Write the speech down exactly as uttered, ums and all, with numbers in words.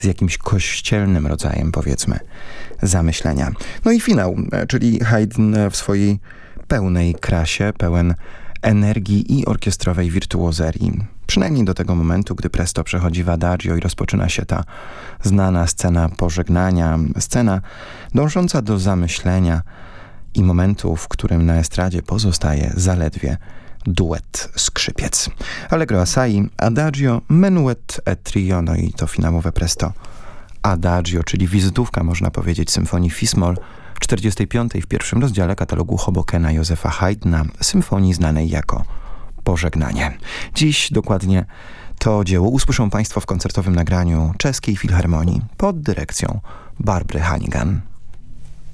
z jakimś kościelnym rodzajem, powiedzmy, zamyślenia. No i finał, czyli Haydn w swojej pełnej krasie, pełen energii i orkiestrowej wirtuozerii. Przynajmniej do tego momentu, gdy presto przechodzi w adagio i rozpoczyna się ta znana scena pożegnania, scena dążąca do zamyślenia i momentu, w którym na estradzie pozostaje zaledwie duet skrzypiec. Allegro assai, adagio, menuet e trio, no i to finałowe presto adagio, czyli wizytówka, można powiedzieć, symfonii Fis-moll czterdziestej piątej w pierwszym rozdziale katalogu Hobokena Józefa Haydna, symfonii znanej jako Pożegnanie. Dziś dokładnie to dzieło usłyszą Państwo w koncertowym nagraniu Czeskiej Filharmonii pod dyrekcją Barbry Hannigan.